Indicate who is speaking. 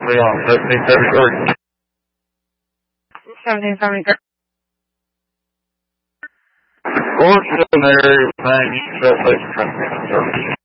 Speaker 1: on 1733.
Speaker 2: 1773.
Speaker 1: Of course, in the area of San Francisco,